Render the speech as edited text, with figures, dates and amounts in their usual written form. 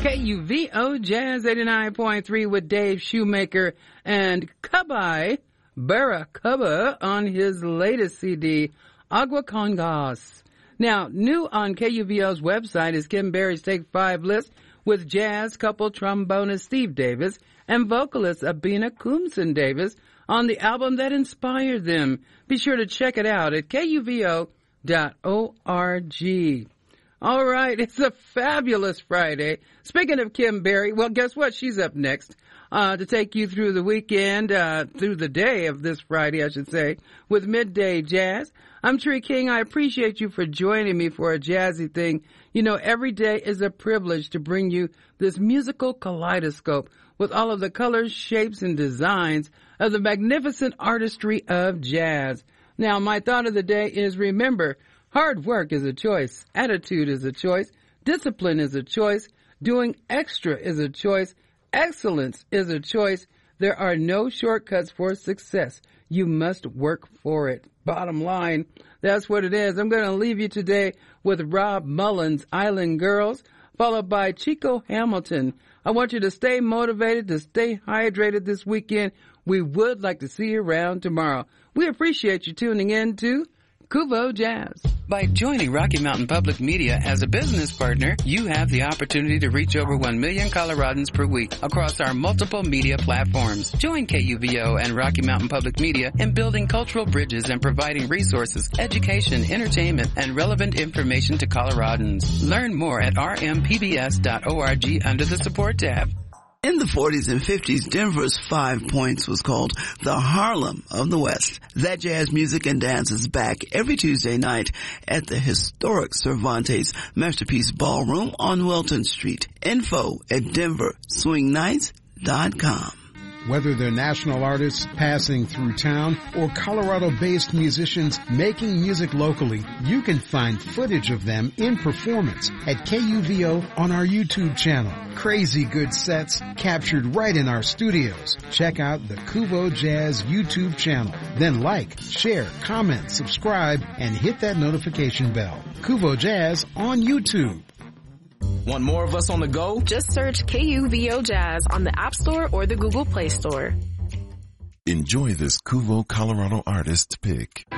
KUVO Jazz 89.3 with Dave Shoemaker and Kabai Barakaba on his latest CD, Agua con Gas. Now, new on KUVO's website is Kim Berry's Take 5 list with jazz couple trombonist Steve Davis and vocalist Abina Kumsin Davis on the album that inspired them. Be sure to check it out at KUVO.org. All right, it's a fabulous Friday. Speaking of Kim Berry, well, guess what? She's up next to take you through the weekend, through the day of this Friday, I should say, with Midday Jazz. I'm Tree King. I appreciate you for joining me for a jazzy thing. You know, every day is a privilege to bring you this musical kaleidoscope with all of the colors, shapes, and designs of the magnificent artistry of jazz. Now, my thought of the day is, remember, hard work is a choice. Attitude is a choice. Discipline is a choice. Doing extra is a choice. Excellence is a choice. There are no shortcuts for success. You must work for it. Bottom line, that's what it is. I'm going to leave you today with Rob Mullins' Island Girls, followed by Chico Hamilton. I want you to stay motivated, to stay hydrated this weekend. We would like to see you around tomorrow. We appreciate you tuning in to KUVO Jazz. By joining Rocky Mountain Public Media as a business partner, you have the opportunity to reach over 1 million Coloradans per week across our multiple media platforms. Join KUVO and Rocky Mountain Public Media in building cultural bridges and providing resources, education, entertainment, and relevant information to Coloradans. Learn more at rmpbs.org under the support tab. In the 40s and 50s, Denver's 5 Points was called the Harlem of the West. That jazz music and dance is back every Tuesday night at the historic Cervantes Masterpiece Ballroom on Wilton Street. Info at denverswingnights.com. Whether they're national artists passing through town or Colorado-based musicians making music locally, you can find footage of them in performance at KUVO on our YouTube channel. Crazy good sets captured right in our studios. Check out the KUVO Jazz YouTube channel. Then like, share, comment, subscribe, and hit that notification bell. KUVO Jazz on YouTube. Want more of us on the go? Just search KUVO Jazz on the App Store or the Google Play Store. Enjoy this KUVO Colorado artist pick.